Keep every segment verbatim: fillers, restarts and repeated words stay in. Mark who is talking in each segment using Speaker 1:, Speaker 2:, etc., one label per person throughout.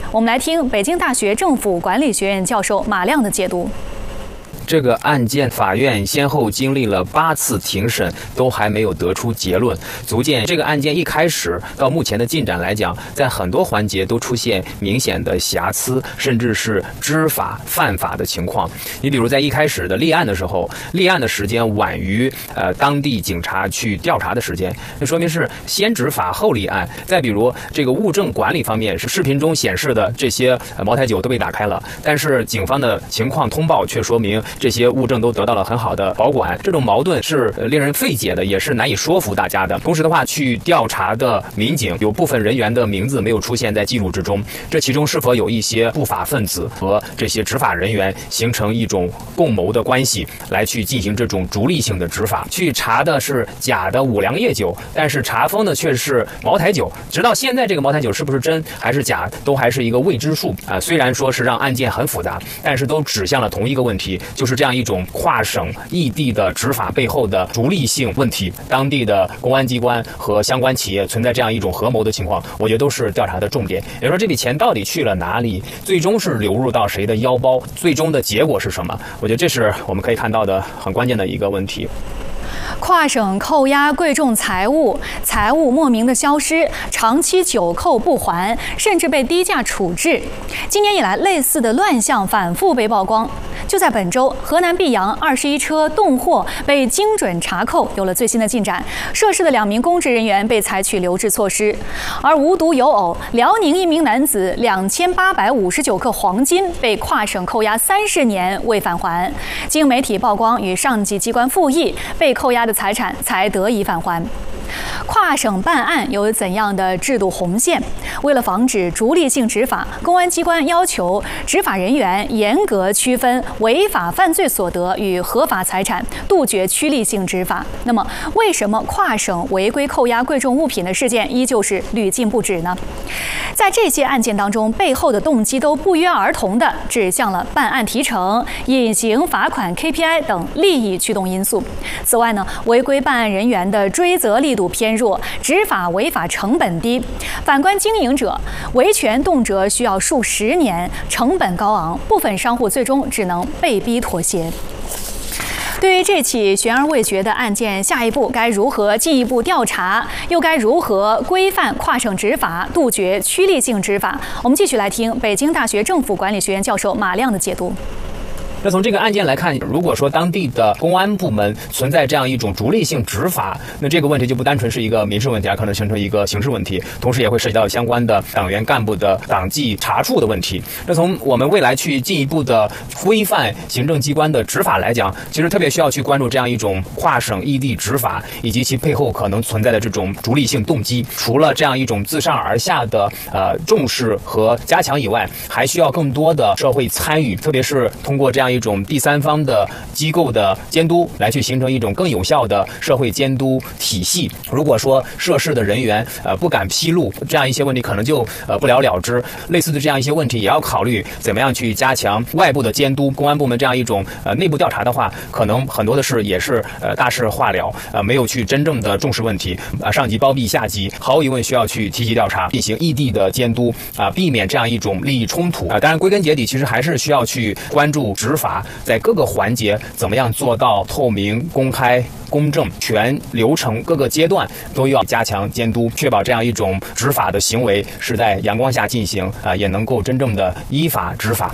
Speaker 1: 我们来听北京大学政府管理学院教授马亮的解读。
Speaker 2: 这个案件，法院先后经历了八次庭审，都还没有得出结论，足见这个案件一开始到目前的进展来讲，在很多环节都出现明显的瑕疵，甚至是知法犯法的情况。你比如在一开始的立案的时候，立案的时间晚于呃当地警察去调查的时间，那说明是先执法后立案。再比如这个物证管理方面，是视频中显示的这些茅台酒都被打开了，但是警方的情况通报却说明这些物证都得到了很好的保管，这种矛盾是令人费解的，也是难以说服大家的。同时的话，去调查的民警有部分人员的名字没有出现在记录之中，这其中是否有一些不法分子和这些执法人员形成一种共谋的关系，来去进行这种逐利性的执法？去查的是假的五粮液酒，但是查封的却是茅台酒，直到现在这个茅台酒是不是真还是假，都还是一个未知数啊。虽然说是让案件很复杂，但是都指向了同一个问题，就是这样一种跨省异地的执法背后的逐利性问题，当地的公安机关和相关企业存在这样一种合谋的情况，我觉得都是调查的重点。也就是说，这笔钱到底去了哪里，最终是流入到谁的腰包，最终的结果是什么？我觉得这是我们可以看到的很关键的一个问题。
Speaker 1: 跨省扣押贵重财物，财物莫名的消失，长期久扣不还，甚至被低价处置。今年以来，类似的乱象反复被曝光。就在本周，河南泌阳二十一车动货被精准查扣，有了最新的进展。涉事的两名公职人员被采取留置措施。而无独有偶，辽宁一名男子两千八百五十九克黄金被跨省扣押三十年未返还，经媒体曝光与上级机关复议，被扣押的财产才得以返还。跨省办案有怎样的制度红线？为了防止逐利性执法，公安机关要求执法人员严格区分违法犯罪所得与合法财产，杜绝趋利性执法。那么，为什么跨省违规扣押贵重物品的事件依旧是屡禁不止呢？在这些案件当中，背后的动机都不约而同地指向了办案提成、隐形罚款 K P I 等利益驱动因素。此外呢，违规办案人员的追责力度偏弱，执法违法成本低。反观经营者，维权动辄需要数十年，成本高昂，部分商户最终只能被逼妥协。对于这起悬而未决的案件，下一步该如何进一步调查，又该如何规范跨省执法，杜绝趋利性执法？我们继续来听北京大学政府管理学院教授马亮的解读。
Speaker 2: 那从这个案件来看，如果说当地的公安部门存在这样一种逐利性执法，那这个问题就不单纯是一个民事问题，而可能形成一个刑事问题，同时也会涉及到相关的党员干部的党纪查处的问题。那从我们未来去进一步的规范行政机关的执法来讲，其实特别需要去关注这样一种跨省异地执法以及其背后可能存在的这种逐利性动机。除了这样一种自上而下的呃重视和加强以外，还需要更多的社会参与，特别是通过这样一种第三方的机构的监督，来去形成一种更有效的社会监督体系。如果说涉事的人员呃不敢披露，这样一些问题可能就呃不了了之。类似的这样一些问题，也要考虑怎么样去加强外部的监督。公安部门这样一种呃内部调查的话，可能很多的事也是呃大事化了，呃没有去真正的重视问题，啊上级包庇下级，毫无疑问需要去提起调查，进行异地的监督啊，避免这样一种利益冲突啊。当然，归根结底，其实还是需要去关注执法在各个环节怎么样做到透明、公开、公正，全流程各个阶段都要加强监督，确保这样一种执法的行为是在阳光下进行啊，也能够真正的依法执法。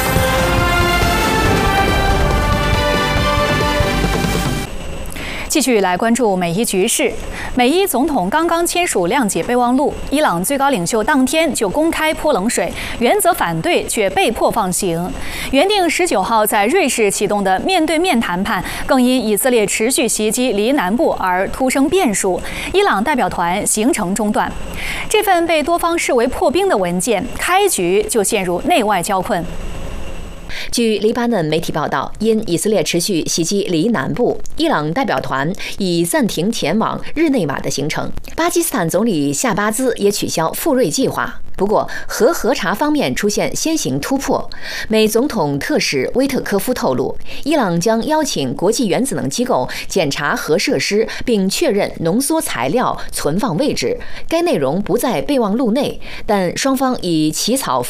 Speaker 1: 继续来关注美伊局势。美伊总统刚刚签署谅解备忘录，伊朗最高领袖当天就公开泼冷水，原则反对却被迫放行。原定十九号在瑞士启动的面对面谈判，更因以色列持续袭击黎南部而突生变数，伊朗代表团行程中断。这份被多方视为破冰的文件，开局就陷入内外交困。
Speaker 3: 据黎巴嫩媒体报道，因以色列持续袭击黎南部，伊朗代表团已暂停前往日内瓦的行程。巴基斯坦总理夏巴兹也取消赴瑞计划。不过，核核查方面出现先行突破。美总统特使威特科夫透露，伊朗将邀请国际原子能机构检查核设施，并确认浓缩材料存放位置。该内容不在备忘录内，但双方已起草